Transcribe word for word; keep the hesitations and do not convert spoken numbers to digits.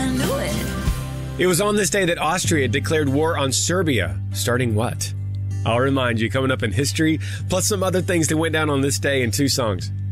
into it. It was on this day that Austria declared war on Serbia, starting what? I'll remind you, coming up in history, plus some other things that went down on this day in two songs.